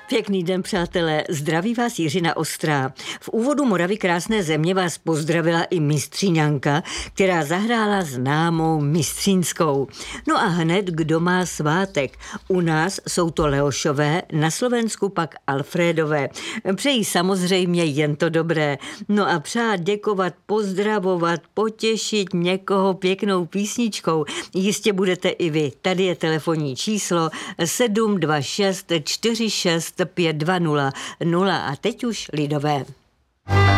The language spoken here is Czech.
Pěkný den, přátelé. Zdraví vás Jiřina Ostrá. V úvodu Moravy krásné země vás pozdravila i mistříňanka, která zahrála známou mistřínskou. No a hned kdo má svátek. U nás jsou to Leošové, na Slovensku pak Alfrédové. Přejí samozřejmě jen to dobré. No a přát, děkovat, pozdravovat, potěšit někoho pěknou písničkou. Jistě budete i vy. Tady je telefonní číslo 726 46 520 0 a teď už lidové.